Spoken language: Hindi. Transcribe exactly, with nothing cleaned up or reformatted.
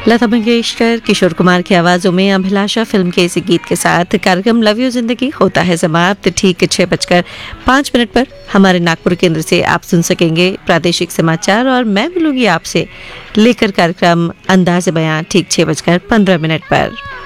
लता मंगेशकर, किशोर कुमार की आवाज़ों में अभिलाषा फिल्म के इसी गीत के साथ कार्यक्रम लव यू जिंदगी होता है समाप्त। ठीक छः बजकर पाँच मिनट पर हमारे नागपुर केंद्र से आप सुन सकेंगे प्रादेशिक समाचार और मैं मिलूंगी आपसे लेकर कार्यक्रम अंदाज़े बयां ठीक छः बजकर पंद्रह मिनट पर।